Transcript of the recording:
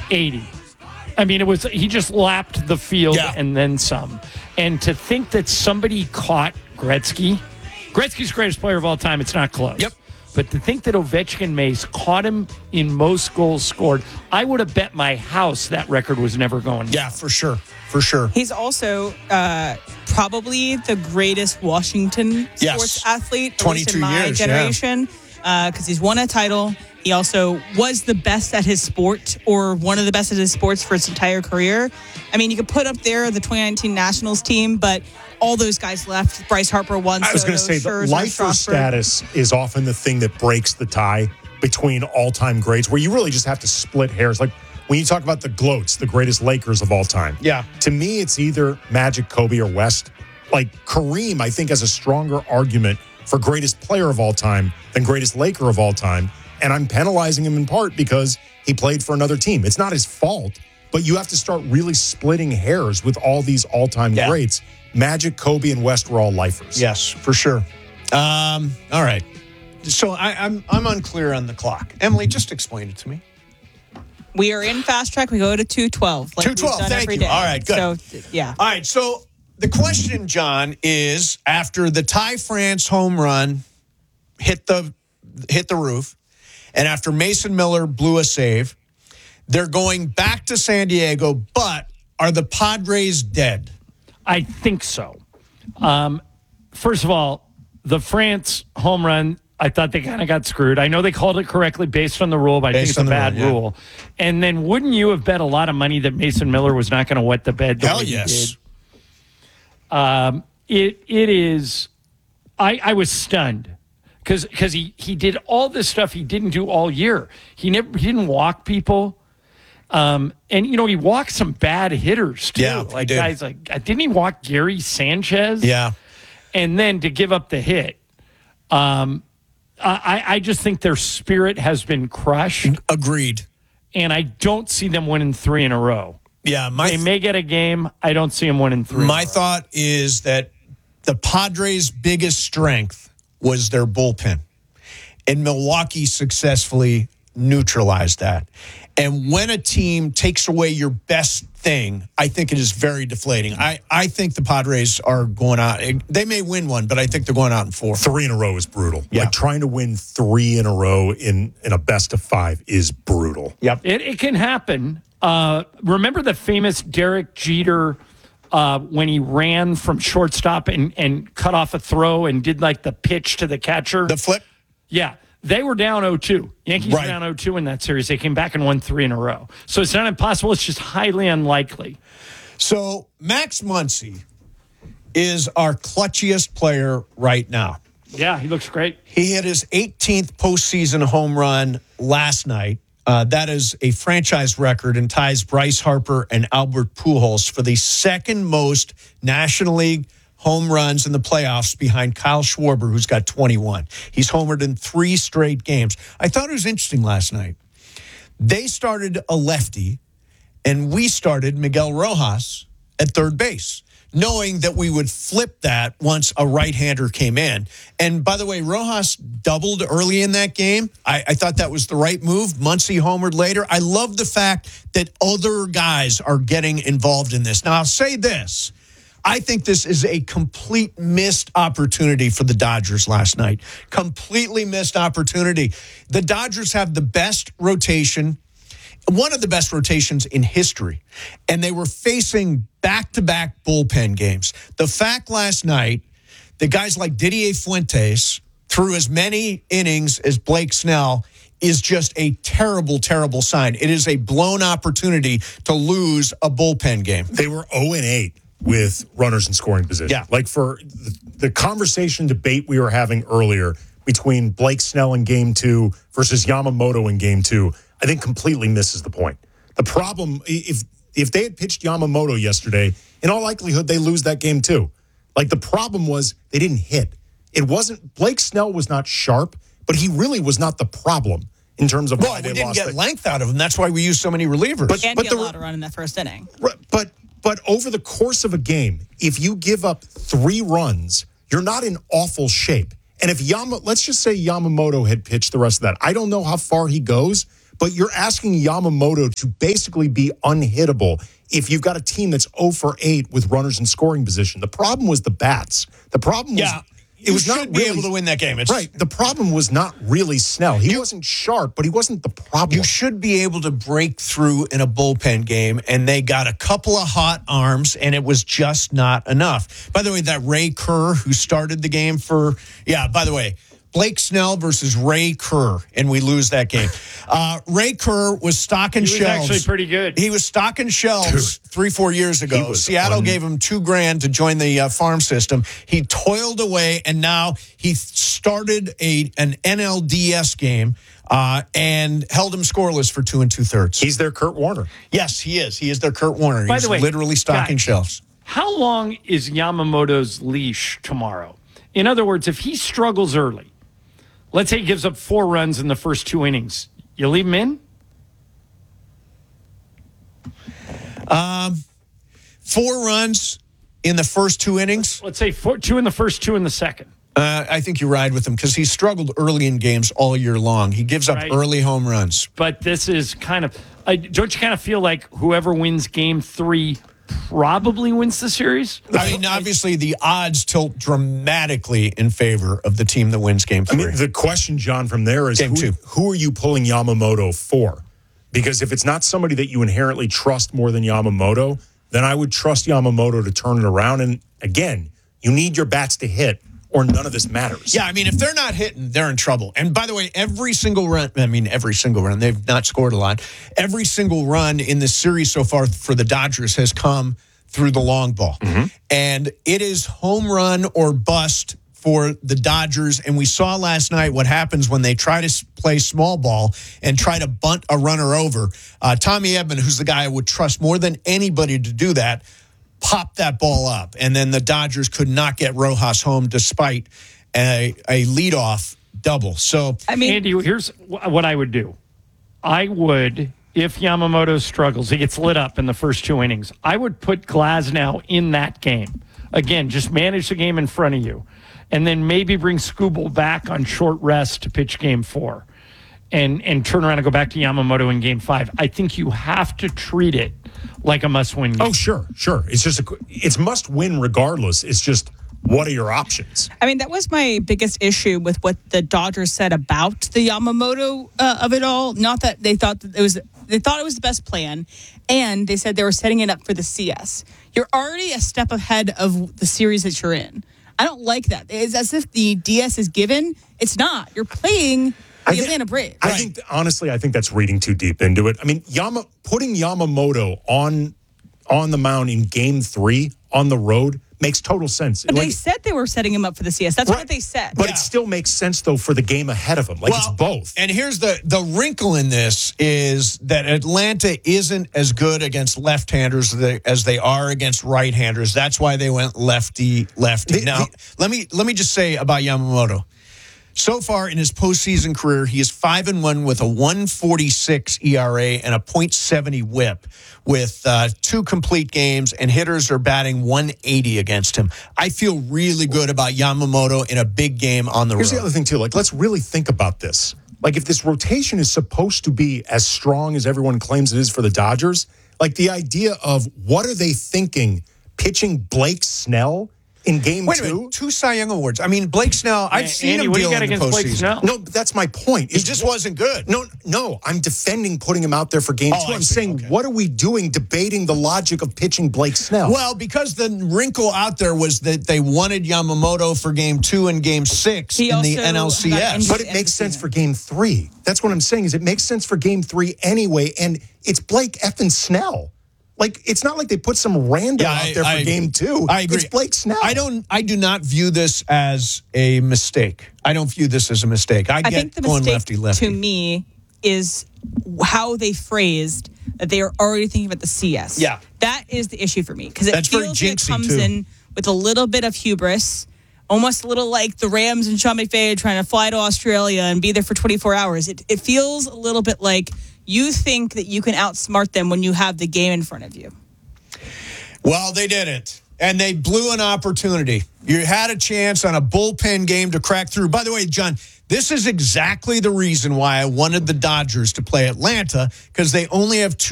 80. I mean, he just lapped the field Yeah. and then some. And to think that somebody caught Gretzky's the greatest player of all time, it's not close. Yep. But to think that Ovechkin Mace caught him in most goals scored, I would have bet my house that record was never going. Yeah, for sure. For sure. He's also probably the greatest Washington sports athlete, at least 22 in my years, generation, because he's won a title. He also was the best at his sport, or one of the best at his sports for his entire career. I mean, you could put up there the 2019 Nationals team, but all those guys left. Bryce Harper won. I was going to say the lifer status is often the thing that breaks the tie between all-time greats, where you really just have to split hairs. Like when you talk about the GOATs, the greatest Lakers of all time. Yeah. To me, it's either Magic, Kobe, or West. Like Kareem, I think, has a stronger argument for greatest player of all time than greatest Laker of all time. And I'm penalizing him in part because he played for another team. It's not his fault, but you have to start really splitting hairs with all these all-time greats. Magic, Kobe, and West were all lifers. Yes, for sure. All right. So I'm unclear on the clock. Emily, just explain it to me. We are in fast track. We go to 2:12. Like 2:12. Thank you. All right, good. So, yeah. All right. So the question, John, is after the Ty France home run hit the roof, and after Mason Miller blew a save, they're going back to San Diego. But are the Padres dead? I think so. First of all, the France home run, I thought they kind of got screwed. I know they called it correctly based on the rule, but I think it's a bad rule. And then wouldn't you have bet a lot of money that Mason Miller was not going to wet the bed the way he did? It is. I was stunned because he did all this stuff he didn't do all year. He didn't walk people. And he walked some bad hitters too. Yeah, like guys like didn't he walk Gary Sanchez? Yeah. And then to give up the hit. I just think their spirit has been crushed. Agreed. And I don't see them winning 3 in a row. Yeah, they may get a game. I don't see them winning 3. My thought is that the Padres' biggest strength was their bullpen, and Milwaukee successfully neutralized that. And when a team takes away your best thing, I think it is very deflating. I think the Padres are going out. They may win one, but I think they're going out in 4. 3 in a row is brutal. Yeah. Like trying to win 3 in a row in a best of 5 is brutal. Yep. It can happen. Remember the famous Derek Jeter when he ran from shortstop and cut off a throw and did like the pitch to the catcher? The flip? Yeah. They were down 0-2. Yankees were Right. down 0-2 in that series. They came back and won 3 in a row. So it's not impossible. It's just highly unlikely. So Max Muncy is our clutchiest player right now. Yeah, he looks great. He hit his 18th postseason home run last night. That is a franchise record and ties Bryce Harper and Albert Pujols for the second most National League home runs in the playoffs behind Kyle Schwarber, who's got 21. He's homered in 3 straight games. I thought it was interesting last night. They started a lefty, and we started Miguel Rojas at third base, knowing that we would flip that once a right-hander came in. And by the way, Rojas doubled early in that game. I thought that was the right move. Muncy homered later. I love the fact that other guys are getting involved in this. Now, I'll say this. I think this is a complete missed opportunity for the Dodgers last night. Completely missed opportunity. The Dodgers have the best rotation, one of the best rotations in history, and they were facing back-to-back bullpen games. The fact last night that guys like Didier Fuentes threw as many innings as Blake Snell is just a terrible, terrible sign. It is a blown opportunity to lose a bullpen game. They were 0-8 with runners in scoring position. Yeah. Like for the conversation debate we were having earlier between Blake Snell in game 2 versus Yamamoto in game 2, I think completely misses the point. The problem, if they had pitched Yamamoto yesterday, in all likelihood, they lose that game too. Like the problem was they didn't hit. It wasn't, Blake Snell was not sharp, but he really was not the problem in terms of why they lost. We didn't get length out of him. That's why we used so many relievers. And he allowed a run in that first inning. But over the course of a game, if you give up 3 runs, you're not in awful shape. And if let's just say Yamamoto had pitched the rest of that. I don't know how far he goes, But you're asking Yamamoto to basically be unhittable if you've got a team that's 0 for 8 with runners in scoring position. The problem was the bats. The problem was it was not be able to win that game. Right. The problem was not really Snell. He wasn't sharp, but he wasn't the problem. You should be able to break through in a bullpen game, and they got a couple of hot arms, and it was just not enough. By the way, that Ray Kerr who started the game by the way, Blake Snell versus Ray Kerr, and we lose that game. Ray Kerr was stocking shelves. He was actually pretty good. He was stocking shelves 3-4 years ago. Seattle gave him $2,000 to join the farm system. He toiled away, and now he started an NLDS game and held him scoreless for 2 2/3. He's their Kurt Warner. Yes, he is. He is their Kurt Warner. By the way, literally stocking shelves. How long is Yamamoto's leash tomorrow? In other words, if he struggles early, let's say he gives up 4 runs in the first 2 innings, you leave him in? 4 runs in the first 2 innings. Let's say 2 in the first, 2 in the second. I think you ride with him because he's struggled early in games all year long. He gives up early home runs. But this is kind of, don't you kind of feel like whoever wins game 3 probably wins the series? I mean, obviously, the odds tilt dramatically in favor of the team that wins game 3. I mean, the question, John, from there is who are you pulling Yamamoto for? Because if it's not somebody that you inherently trust more than Yamamoto, then I would trust Yamamoto to turn it around. And again, you need your bats to hit or none of this matters. Yeah, I mean, if they're not hitting, they're in trouble. And by the way, every single run, they've not scored a lot. Every single run in this series so far for the Dodgers has come through the long ball. Mm-hmm. And it is home run or bust for the Dodgers. And we saw last night what happens when they try to play small ball and try to bunt a runner over. Tommy Edman, who's the guy I would trust more than anybody to do that, popped that ball up. And then the Dodgers could not get Rojas home despite a leadoff double. So, I mean, Andy, here's what I would do. I would, if Yamamoto struggles, he gets lit up in the first 2 innings, I would put Glasnow in that game. Again, just manage the game in front of you. And then maybe bring Skubal back on short rest to pitch game 4. And turn around and go back to Yamamoto in game 5. I think you have to treat it like a must-win game. Oh, sure. It's just it's must-win regardless. It's just, what are your options? I mean, that was my biggest issue with what the Dodgers said about the Yamamoto of it all. Not that they thought that it was the best plan, and they said they were setting it up for the CS. You're already a step ahead of the series that you're in. I don't like that. It's as if the DS is given. It's not. You're playing the Atlanta Braves. I think, honestly, that's reading too deep into it. I mean, putting Yamamoto on the mound in game 3 on the road makes total sense. But they said they were setting him up for the CS. That's what they said. But it still makes sense, though, for the game ahead of him. It's both. And here's the wrinkle in this is that Atlanta isn't as good against left-handers as they are against right-handers. That's why they went lefty. Now, let me just say about Yamamoto. So far in his postseason career, he is 5-1 with a 1.46 ERA and a .70 WHIP with 2 complete games, and hitters are batting 180 against him. I feel really good about Yamamoto in a big game on the road. Here's the other thing, too. Let's really think about this. If this rotation is supposed to be as strong as everyone claims it is for the Dodgers, the idea of what are they thinking pitching Blake Snell in game 2? 2 Cy Young Awards. I mean, Blake Snell, I've seen him deal in the postseason. No, but that's my point. He just wasn't good. No, I'm defending putting him out there for game 2. I'm saying, what are we doing debating the logic of pitching Blake Snell? Well, because the wrinkle out there was that they wanted Yamamoto for game 2 and game 6 in the NLCS. But it makes sense for game 3. That's what I'm saying, is it makes sense for game 3 anyway, and it's Blake effing Snell. It's not like they put some random out there for game 2. I agree. It's Blake Snell. I do not view this as a mistake. I don't view this as a mistake. I think the going mistake lefty. To me is how they phrased that they are already thinking about the CS. Yeah. That is the issue for me. Because it feels like it comes in with a little bit of hubris, almost a little like the Rams and Sean McVay trying to fly to Australia and be there for 24 hours. It feels a little bit like you think that you can outsmart them when you have the game in front of you. Well, they didn't. And they blew an opportunity. You had a chance on a bullpen game to crack through. By the way, John, This is exactly the reason why I wanted the Dodgers to play Atlanta, because they only have two